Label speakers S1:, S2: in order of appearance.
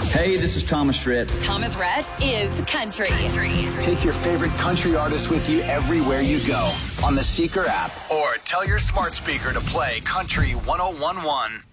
S1: Hey, this is Thomas Rhett.
S2: Thomas Rhett is country.
S3: Take your favorite country artists with you everywhere you go on the Seeker app or tell your smart speaker to play Country 101.1.